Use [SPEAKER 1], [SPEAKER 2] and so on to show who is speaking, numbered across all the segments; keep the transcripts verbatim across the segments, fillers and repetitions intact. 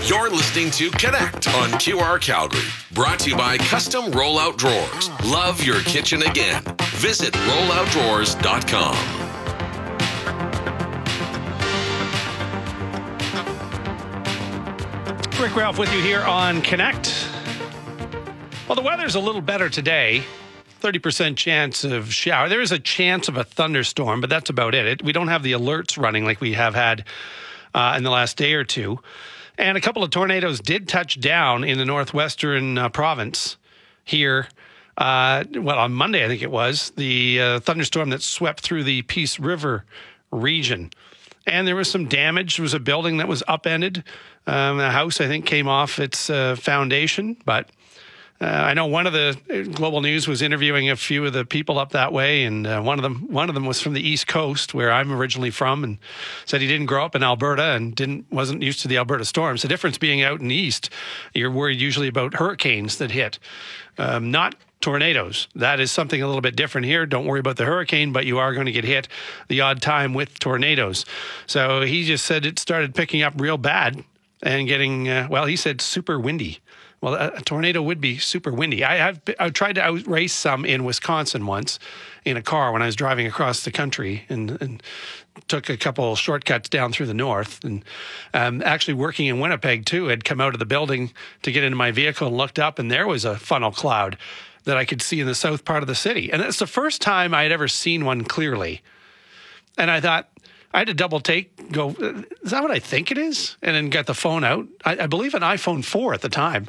[SPEAKER 1] You're listening to Connect on Q R Calgary. Brought to you by Custom Rollout Drawers. Love your kitchen again. Visit rollout drawers dot com.
[SPEAKER 2] Rick Ralph with you here on Connect. Well, the weather's a little better today. thirty percent chance of shower. There is a chance of a thunderstorm, but that's about it. it we don't have the alerts running like we have had uh, in the last day or two. And a couple of tornadoes did touch down in the northwestern uh, province here. Uh, well, on Monday, I think it was, the uh, thunderstorm that swept through the Peace River region. And there was some damage. There was a building that was upended. Um, a house, I think, came off its uh, foundation. But uh, I know one of the Global News was interviewing a few of the people up that way, and uh, one of them one of them was from the East Coast, where I'm originally from, and said he didn't grow up in Alberta and didn't wasn't used to the Alberta storms. The difference being out in the East, you're worried usually about hurricanes that hit, um, not tornadoes. That is something a little bit different here. Don't worry about the hurricane, but you are going to get hit the odd time with tornadoes. So he just said it started picking up real bad and getting, uh, well, he said super windy. Well, a, a tornado would be super windy. I have I've tried to outrace some in Wisconsin once in a car when I was driving across the country, and, and took a couple shortcuts down through the north. And um, actually working in Winnipeg too, had come out of the building to get into my vehicle and looked up, and there was a funnel cloud that I could see in the south part of the city. And it's the first time I had ever seen one clearly. And I thought, I had to double take, go, is that what I think it is? And then get the phone out. I, I believe an iPhone four at the time.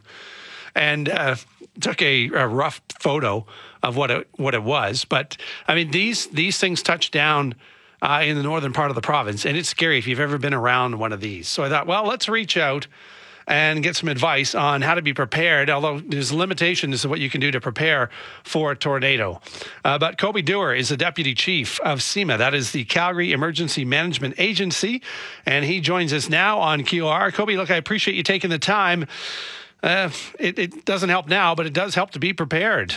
[SPEAKER 2] And uh, took a, a rough photo of what it, what it was. But, I mean, these these things touch down uh, in the northern part of the province. And it's scary if you've ever been around one of these. So I thought, well, let's reach out and get some advice on how to be prepared, although there's limitations to what you can do to prepare for a tornado. Uh, but Kobe Dewar is the Deputy Chief of SEMA. That is the Calgary Emergency Management Agency, and he joins us now on Q R. Kobe, look, I appreciate you taking the time. Uh, it, it doesn't help now, but it does help to be prepared.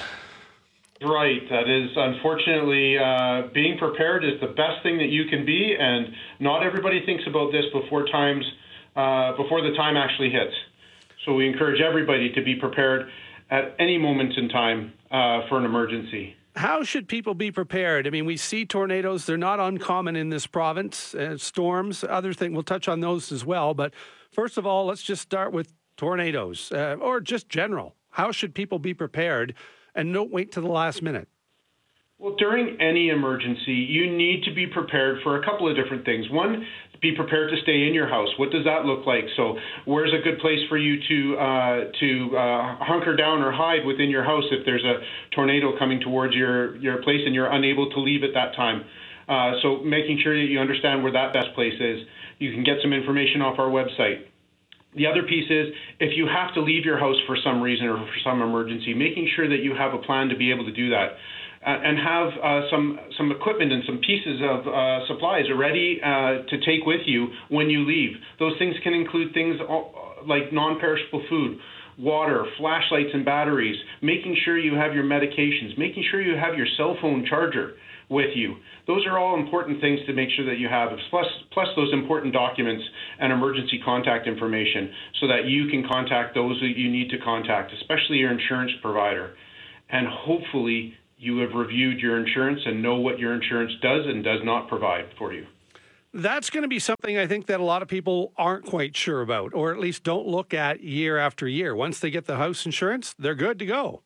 [SPEAKER 3] Right. That is, unfortunately, uh, being prepared is the best thing that you can be, and not everybody thinks about this before times Uh, before the time actually hits. So we encourage everybody to be prepared at any moment in time uh, for an emergency.
[SPEAKER 2] How should people be prepared? I mean, we see tornadoes. They're not uncommon in this province. Uh, storms, other things. We'll touch on those as well. But first of all, let's just start with tornadoes uh, or just general. How should people be prepared and don't wait to the last minute?
[SPEAKER 3] Well, during any emergency, you need to be prepared for a couple of different things. One, be prepared to stay in your house. What does that look like? So where's a good place for you to uh, to uh, hunker down or hide within your house if there's a tornado coming towards your, your place and you're unable to leave at that time? Uh, so making sure that you understand where that best place is. You can get some information off our website. The other piece is, if you have to leave your house for some reason or for some emergency, making sure that you have a plan to be able to do that. Uh, and have uh, some some equipment and some pieces of uh, supplies ready uh, to take with you when you leave. Those things can include things like non-perishable food, water, flashlights and batteries, making sure you have your medications, making sure you have your cell phone charger with you. Those are all important things to make sure that you have, plus, plus those important documents and emergency contact information so that you can contact those that you need to contact, especially your insurance provider. And hopefully you have reviewed your insurance and know what your insurance does and does not provide for you.
[SPEAKER 2] That's going to be something I think that a lot of people aren't quite sure about, or at least don't look at year after year. Once they get the house insurance, they're good to go.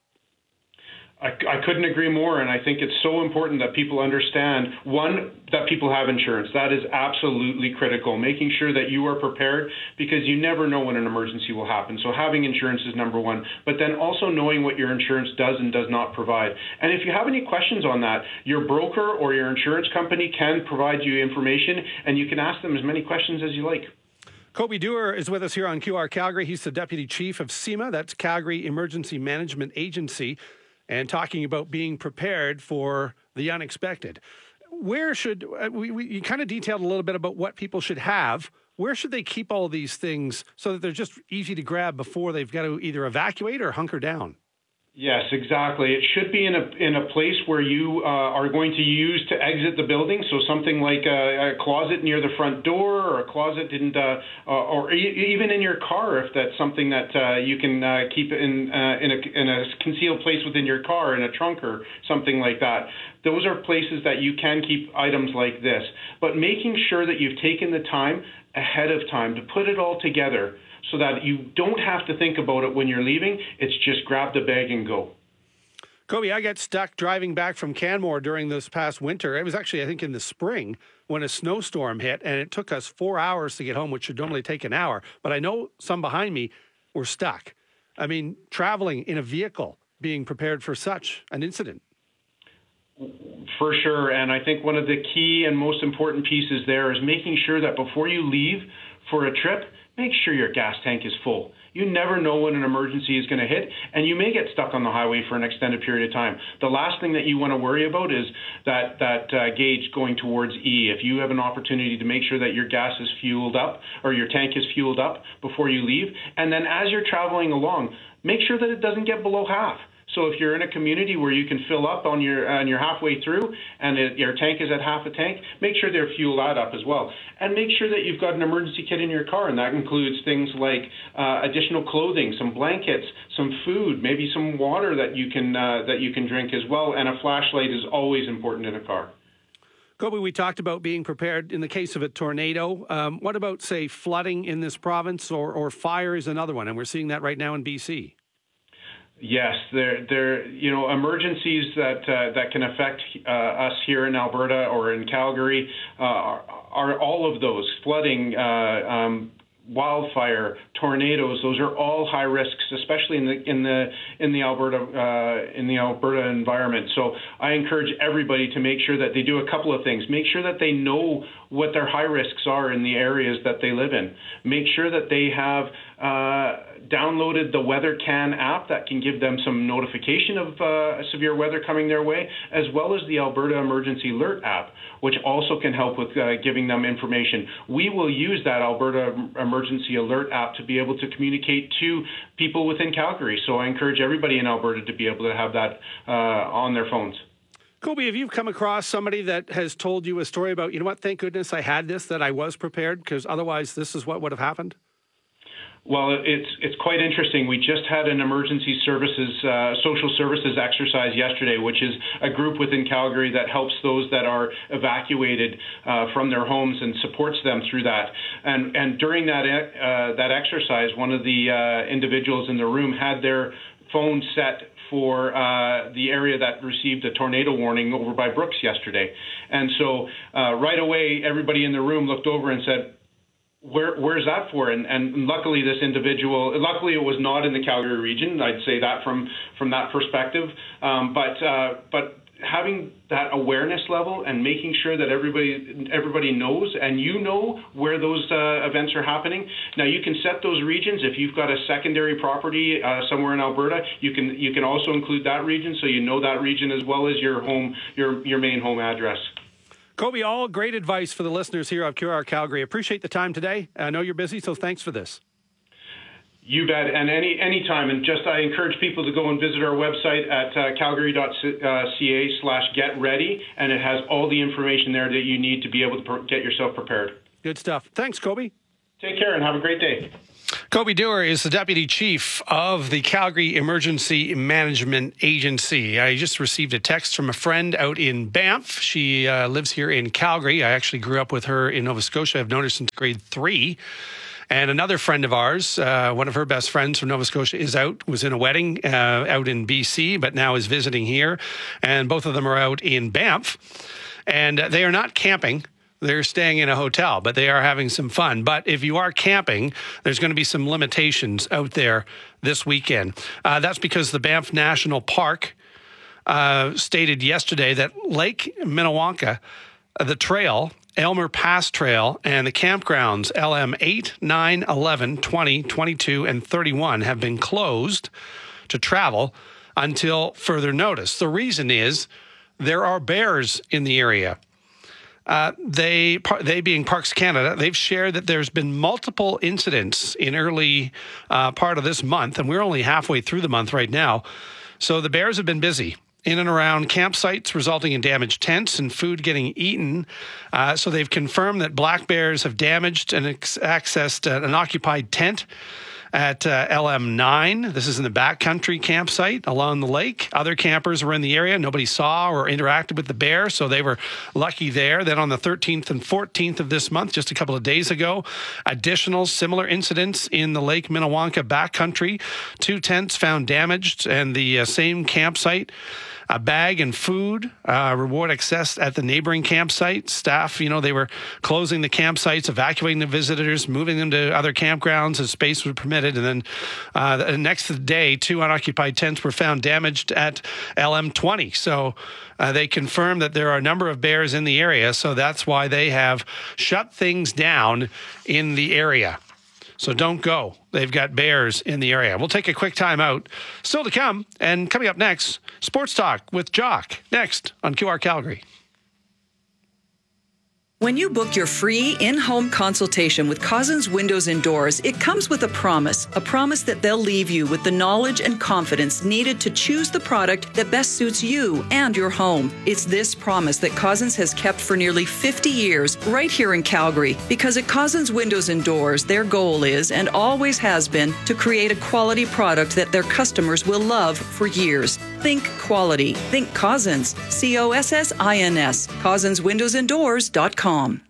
[SPEAKER 3] I, I couldn't agree more, and I think it's so important that people understand, one, that people have insurance. That is absolutely critical, making sure that you are prepared, because you never know when an emergency will happen. So having insurance is number one, but then also knowing what your insurance does and does not provide. And if you have any questions on that, your broker or your insurance company can provide you information, and you can ask them as many questions as you like.
[SPEAKER 2] Kobe Dewar is with us here on Q R Calgary. He's the Deputy Chief of SEMA, that's Calgary Emergency Management Agency, and talking about being prepared for the unexpected. Where should, uh, we, we you kind of detailed a little bit about what people should have. Where should they keep all these things so that they're just easy to grab before they've got to either evacuate or hunker down?
[SPEAKER 3] Yes, exactly. It should be in a in a place where you uh, are going to use to exit the building. So something like a, a closet near the front door, or a closet in, uh, or e- even in your car, if that's something that uh, you can uh, keep in uh, in a in a concealed place within your car, in a trunk or something like that. Those are places that you can keep items like this. But making sure that you've taken the time ahead of time to put it all together, so that you don't have to think about it when you're leaving. It's just grab the bag and go.
[SPEAKER 2] Kobe, I got stuck driving back from Canmore during this past winter. It was actually, I think, in the spring when a snowstorm hit, and it took us four hours to get home, which should normally take an hour. But I know some behind me were stuck. I mean, traveling in a vehicle, being prepared for such an incident.
[SPEAKER 3] For sure. And I think one of the key and most important pieces there is making sure that before you leave for a trip, make sure your gas tank is full. You never know when an emergency is going to hit, and you may get stuck on the highway for an extended period of time. The last thing that you want to worry about is that that uh, gauge going towards E. If you have an opportunity to make sure that your gas is fueled up, or your tank is fueled up before you leave, and then as you're traveling along, make sure that it doesn't get below half. So if you're in a community where you can fill up on your and you're halfway through, and it, your tank is at half a tank, make sure they're fuel that up as well, and make sure that you've got an emergency kit in your car, and that includes things like uh, additional clothing, some blankets, some food, maybe some water that you can uh, that you can drink as well, and a flashlight is always important in a car.
[SPEAKER 2] Kobe, we talked about being prepared in the case of a tornado. Um, what about, say, flooding in this province, or or fire is another one, and we're seeing that right now in B C.
[SPEAKER 3] Yes, there, there, you know, emergencies that uh, that can affect uh, us here in Alberta or in Calgary uh, are, are all of those: flooding, uh, um, wildfire, tornadoes. Those are all high risks, especially in the in the in the Alberta uh, in the Alberta environment. So I encourage everybody to make sure that they do a couple of things. Make sure that they know what their high risks are in the areas that they live in. Make sure that they have uh, downloaded the WeatherCan app that can give them some notification of uh, severe weather coming their way, as well as the Alberta Emergency Alert app, which also can help with uh, giving them information. We will use that Alberta Emergency Alert app to be able to communicate to people within Calgary. So I encourage everybody in Alberta to be able to have that uh, on their phones.
[SPEAKER 2] Kobe, have you come across somebody that has told you a story about, you know what, thank goodness I had this, that I was prepared, because otherwise this is what would have happened?
[SPEAKER 3] Well, it's it's quite interesting. We just had an emergency services, uh, social services exercise yesterday, which is a group within Calgary that helps those that are evacuated uh, from their homes and supports them through that. And and during that uh, that exercise, one of the uh, individuals in the room had their phone set for uh, the area that received a tornado warning over by Brooks yesterday. And so uh, right away, everybody in the room looked over and said, Where, where's that for? And, and luckily, this individual, luckily it was not in the Calgary region. I'd say that from from that perspective. Um, but uh, but having that awareness level and making sure that everybody everybody knows, and you know where those uh, events are happening. Now you can set those regions. If you've got a secondary property uh, somewhere in Alberta, you can you can also include that region, so you know that region as well as your home your your main home address.
[SPEAKER 2] Kobe, all great advice for the listeners here of Q R Calgary. Appreciate the time today. I know you're busy, so thanks for this.
[SPEAKER 3] You bet, and any any time, and just I encourage people to go and visit our website at uh, calgary dot c a slash get ready, and it has all the information there that you need to be able to per- get yourself prepared.
[SPEAKER 2] Good stuff. Thanks, Kobe.
[SPEAKER 3] Take care and have a great day.
[SPEAKER 2] Kobe Dewar is the Deputy Chief of the Calgary Emergency Management Agency. I just received a text from a friend out in Banff. She uh, lives here in Calgary. I actually grew up with her in Nova Scotia. I've known her since grade three. And another friend of ours, uh, one of her best friends from Nova Scotia, is out, was in a wedding uh, out in B C, but now is visiting here. And both of them are out in Banff. And they are not camping. They're staying in a hotel, but they are having some fun. But if you are camping, there's going to be some limitations out there this weekend. Uh, that's because the Banff National Park uh, stated yesterday that Lake Minnewanka, uh, the trail, Aylmer Pass Trail, and the campgrounds L M eight, nine, eleven, twenty, twenty-two, and thirty-one have been closed to travel until further notice. The reason is there are bears in the area. Uh, they, they being Parks Canada, they've shared that there's been multiple incidents in early uh, part of this month, and we're only halfway through the month right now, So the bears have been busy in and around campsites, resulting in damaged tents and food getting eaten. Uh, so they've confirmed that black bears have damaged and ex- accessed uh, an occupied tent at uh, L M nine. This is in the backcountry campsite along the lake. Other campers were in the area. Nobody saw or interacted with the bear, so they were lucky there. Then on the thirteenth and fourteenth of this month, just a couple of days ago, additional similar incidents in the Lake Minnewanka backcountry. Two tents found damaged and the uh, same campsite. A bag and food, uh, reward accessed at the neighboring campsite. Staff, you know, they were closing the campsites, evacuating the visitors, moving them to other campgrounds as space was permitted. And then uh, the next day, two unoccupied tents were found damaged at L M twenty. So uh, they confirmed that there are a number of bears in the area. So that's why they have shut things down in the area. So don't go. They've got bears in the area. We'll take a quick time out. Still to come. And coming up next, Sports Talk with Jock. Next on Q R Calgary.
[SPEAKER 4] When you book your free in-home consultation with Cousins Windows and Doors, it comes with a promise, a promise that they'll leave you with the knowledge and confidence needed to choose the product that best suits you and your home. It's this promise that Cousins has kept for nearly fifty years right here in Calgary, because at Cousins Windows and Doors, their goal is, and always has been, to create a quality product that their customers will love for years. Think quality. Think Cousins. C O S S I N S. Cousins Windows and Doors dot com.